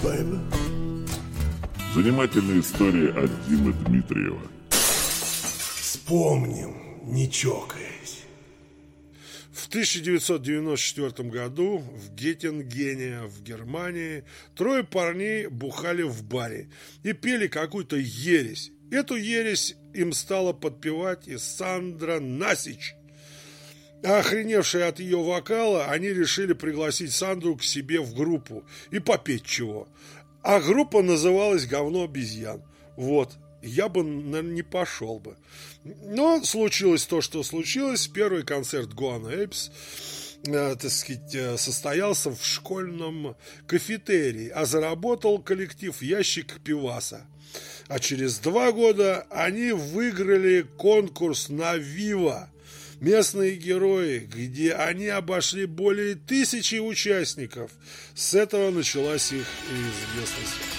baby. Занимательная история от Димы Дмитриева. Вспомним, не чокаясь. В 1994 году в Геттингене, в Германии, 3 парней бухали в баре и пели какую-то ересь. Эту ересь им стала подпевать и Сандра Насич. А охреневшие от ее вокала, они решили пригласить Сандру к себе в группу и попеть чего. А группа называлась «Говно обезьян». Вот, я бы, наверное, не пошел бы. Но случилось то, что случилось. Первый концерт Guano Apes, так сказать, состоялся в школьном кафетерии, а заработал коллектив ящик пиваса. А через 2 года они выиграли конкурс на Вива. Местные герои, где они обошли более 1000 участников. С этого началась их известность.